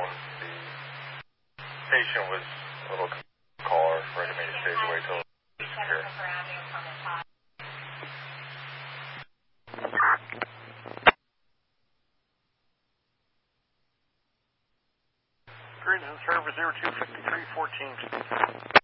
phone. The patient was a little caller, recommended stays away till here. Grid and service 025314.